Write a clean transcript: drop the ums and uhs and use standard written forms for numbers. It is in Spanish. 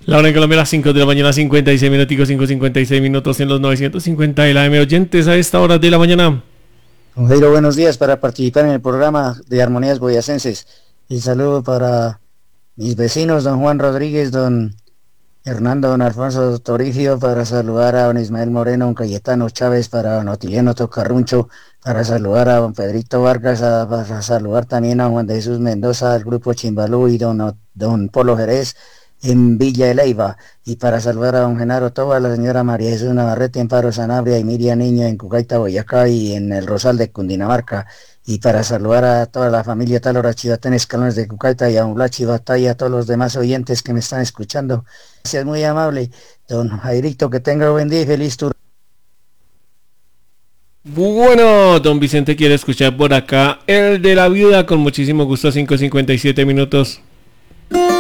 La hora en Colombia a las 5 de la mañana, 56 minuticos, 5:56 minutos en los 950 de la M. Oyentes a esta hora de la mañana. Don Jairo, buenos días para participar en el programa de Armonías Boyacenses. El saludo para mis vecinos, don Juan Rodríguez, don Hernando, don Alfonso Toribio, para saludar a don Ismael Moreno, don Cayetano Chávez, para don Otiliano Tocarruncho, para saludar a don Pedrito Vargas, para saludar también a Juan de Jesús Mendoza, del grupo Chimbalú y don Polo Jerez en Villa de Leyva, y para saludar a don Genaro Toba, a la señora María Jesús Navarrete en Paro Sanabria y Miriam Niño en Cucaita, Boyacá y en el Rosal de Cundinamarca, y para saludar a toda la familia Talora Chivatén Escalones de Cucaita y a Unla Chivatá y a todos los demás oyentes que me están escuchando. Gracias, muy amable, don Jairito, que tenga buen día y feliz turno. Bueno, don Vicente quiere escuchar por acá el de la viuda con muchísimo gusto, 5:57 minutos.